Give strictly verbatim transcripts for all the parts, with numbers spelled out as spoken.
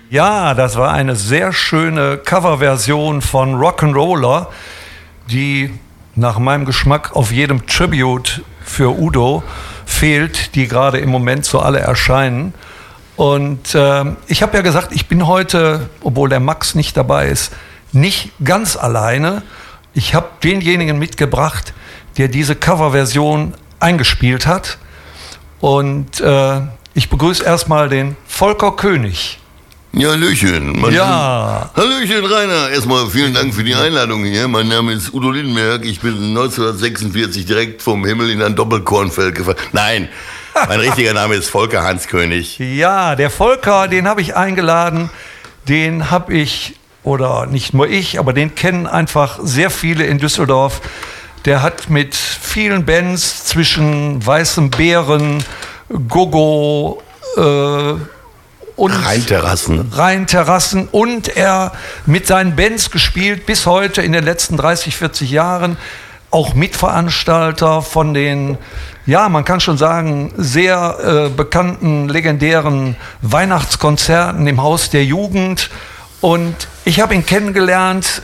Ja, das war eine sehr schöne Coverversion von Rock'n'Roller, die nach meinem Geschmack auf jedem Tribute für Udo fehlt, die gerade im Moment so alle erscheinen. Und äh, ich habe ja gesagt, ich bin heute, obwohl der Max nicht dabei ist, nicht ganz alleine. Ich habe denjenigen mitgebracht, der diese Coverversion eingespielt hat. Und äh, ich begrüße erstmal den Volker König. Ja, Hallöchen. Mein Ja. Name, Hallöchen, Rainer. Erstmal vielen Dank für die Einladung hier. Mein Name ist Udo Lindenberg. Ich bin neunzehnhundertsechsundvierzig direkt vom Himmel in ein Doppelkornfeld gefallen. Nein, mein richtiger Name ist Volker Hans König. Ja, der Volker, den habe ich eingeladen. Den habe ich, oder nicht nur ich, aber den kennen einfach sehr viele in Düsseldorf. Der hat mit vielen Bands zwischen Weißem Bären, Gogo, äh, und Rheinterrassen. Rheinterrassen und er mit seinen Bands gespielt bis heute in den letzten dreißig, vierzig Jahren. Auch Mitveranstalter von den, ja, man kann schon sagen, sehr äh, bekannten, legendären Weihnachtskonzerten im Haus der Jugend. Und ich habe ihn kennengelernt,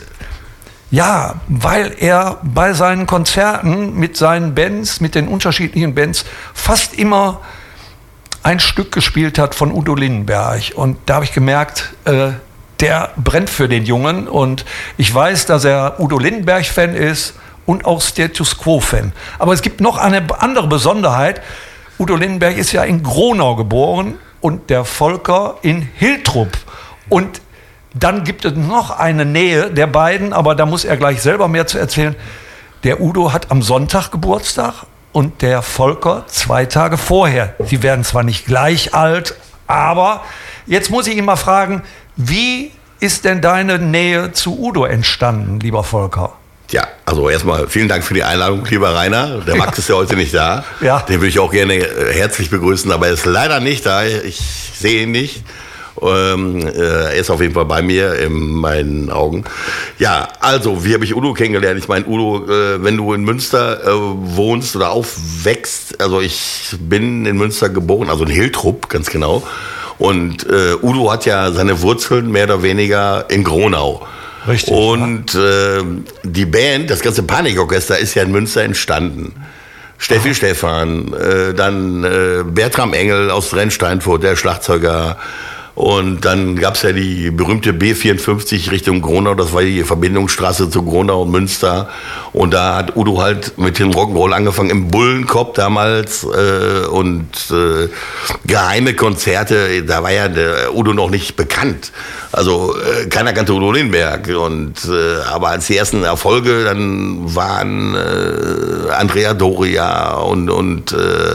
ja, weil er bei seinen Konzerten mit seinen Bands, mit den unterschiedlichen Bands, fast immer ein Stück gespielt hat von Udo Lindenberg. Und da habe ich gemerkt, äh, der brennt für den Jungen. Und ich weiß, dass er Udo Lindenberg-Fan ist und auch Status Quo-Fan. Aber es gibt noch eine andere Besonderheit. Udo Lindenberg ist ja in Gronau geboren und der Volker in Hiltrup. Und dann gibt es noch eine Nähe der beiden, aber da muss er gleich selber mehr zu erzählen. Der Udo hat am Sonntag Geburtstag und der Volker zwei Tage vorher. Sie werden zwar nicht gleich alt, aber jetzt muss ich ihn mal fragen, wie ist denn deine Nähe zu Udo entstanden, lieber Volker? Ja, also erstmal vielen Dank für die Einladung, lieber Rainer. Der Max ja. ist ja heute nicht da. Ja. Den würde ich auch gerne herzlich begrüßen, aber er ist leider nicht da. Ich sehe ihn nicht. Ähm, äh, er ist auf jeden Fall bei mir in meinen Augen. Ja, also, wie habe ich Udo kennengelernt? Ich meine, Udo, äh, wenn du in Münster äh, wohnst oder aufwächst, also ich bin in Münster geboren, also in Hiltrup, ganz genau. Und äh, Udo hat ja seine Wurzeln mehr oder weniger in Gronau. Richtig. Und ja. äh, die Band, das ganze Panikorchester ist ja in Münster entstanden. Steffi Aha. Stephan, äh, dann äh, Bertram Engel aus Rennsteinfurt, der Schlagzeuger. Und dann gab es ja die berühmte B vierundfünfzig Richtung Gronau, das war die Verbindungsstraße zu Gronau und Münster. Und da hat Udo halt mit dem Rock'n'Roll angefangen im Bullenkopf damals äh, und äh, geheime Konzerte, da war ja der Udo noch nicht bekannt. Also äh, keiner kannte Udo Lindenberg. Und, äh, aber als die ersten Erfolge dann waren äh, Andrea Doria und, und äh,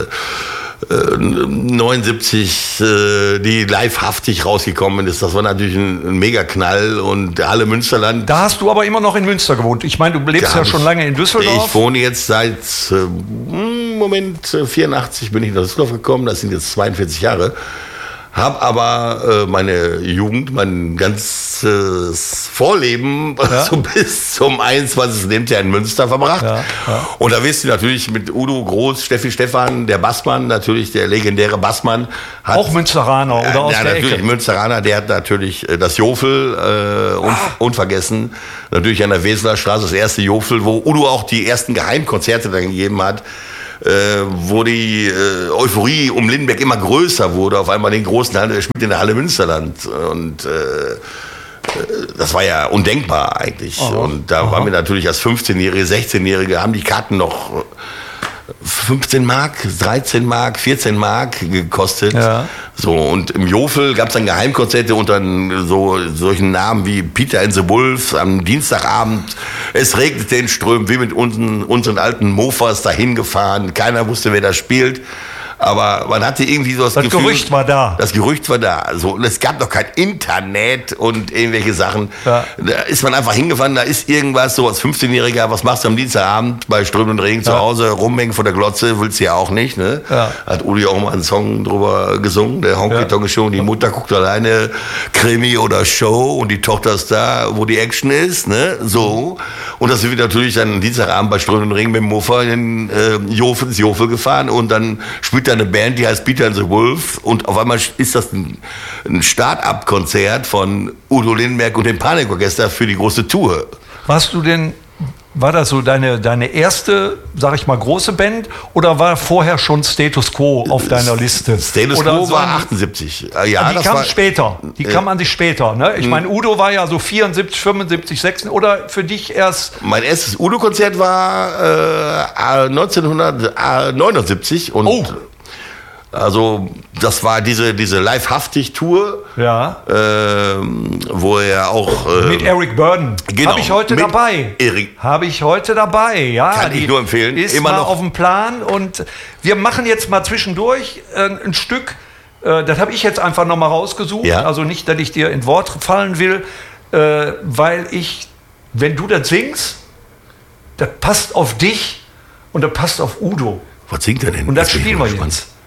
neunundsiebzig, äh, die livehaftig rausgekommen ist. Das war natürlich ein, ein Mega-Knall und Halle Münsterland. Da hast du aber immer noch in Münster gewohnt. Ich meine, du lebst ja schon lange in Düsseldorf. Ich wohne jetzt seit, äh, Moment, vierundachtzig bin ich nach Düsseldorf gekommen. Das sind jetzt zweiundvierzig Jahre. Hab aber äh, meine Jugend, mein ganzes Vorleben ja. so bis zum einundzwanzigsten Lebensjahr in Münster verbracht. Ja, ja. Und da wisst ihr natürlich mit Udo Groß, Steffi Stephan, der Bassmann, natürlich der legendäre Bassmann. Hat, auch Münsteraner oder äh, aus ja, der natürlich Ecke? Münsteraner, der hat natürlich äh, das Jofel äh, un, ah. unvergessen. Natürlich an der Weseler Straße, das erste Jofel, wo Udo auch die ersten Geheimkonzerte dann gegeben hat. Äh, wo die äh, Euphorie um Lindenberg immer größer wurde, auf einmal den großen Handel, der spielt in der Halle Münsterland und äh, das war ja undenkbar eigentlich. Aha. Und da Aha. waren wir natürlich als fünfzehnjährige, sechzehnjährige, haben die Karten noch fünfzehn Mark, dreizehn Mark, vierzehn Mark gekostet. Ja. So, und im Jofel gab es dann Geheimkonzerte unter so solchen Namen wie Peter and the Wolf am Dienstagabend. Es regnete in Strömen, wie mit unseren, unseren alten Mofas dahin gefahren. Keiner wusste, wer da spielt. Aber man hatte irgendwie so das, das Gefühl... Das Gerücht war da. Das Gerücht war da. Also, und es gab noch kein Internet und irgendwelche Sachen. Ja. Da ist man einfach hingefahren, da ist irgendwas, so als fünfzehnjähriger, was machst du am Dienstagabend bei Strömen und Regen ja. zu Hause, rumhängen vor der Glotze, willst du ja auch nicht. Ne? Ja. Hat Uli auch mal einen Song drüber gesungen, der Honky-Tonk-Show. Die Mutter guckt alleine Krimi oder Show und die Tochter ist da, wo die Action ist. Ne? So. Und das sind wir natürlich dann Dienstagabend bei Strömen und Regen mit dem Mofa in äh, Jofel, ins Jofel gefahren und dann spielt gibt da eine Band, die heißt Peter and the Wolf und auf einmal ist das ein, ein Start-up-Konzert von Udo Lindenberg und dem Panikorchester für die große Tour. Warst du denn, war das so deine, deine erste, sag ich mal, große Band oder war vorher schon Status Quo auf deiner Liste? Status Quo so war achtundsiebzig. Ja, die das kam war später. Die äh, kam an sich später. Ne? Ich meine, Udo war ja so vierundsiebzig, fünfundsiebzig, sechsundsiebzig oder für dich erst. Mein erstes Udo-Konzert war äh, neunzehnhundertneunundsiebzig und oh. Also das war diese, diese Live-Haftig-Tour, ja. äh, wo er auch... Äh, mit Eric Burdon. Genau, habe ich heute mit dabei. Eric. Habe ich heute dabei, ja. Kann ich nur empfehlen. Ist immer mal noch auf dem Plan und wir machen jetzt mal zwischendurch äh, ein Stück, äh, das habe ich jetzt einfach nochmal rausgesucht, ja. Also nicht, dass ich dir in Wort fallen will, äh, weil ich, wenn du das singst, das passt auf dich und das passt auf Udo. Was singt er denn? Und das spielen wir jetzt.